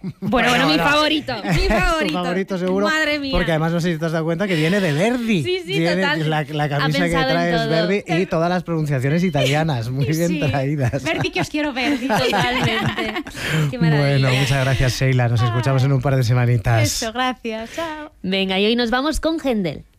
Bueno, mi favorito. Mi favorito. Tu favorito seguro. Madre mía. Porque además no sé si te has dado cuenta que viene de Verdi. Sí, Viene, total. La camisa que trae es Verdi y todas las pronunciaciones italianas, muy bien traídas. Verdi, que os quiero Verdi. Totalmente. Qué maravilla. Bueno, muchas gracias, Sheila. Nos escuchamos en un par de semanitas. Eso, gracias. Chao. Venga, y hoy nos vamos con Händel.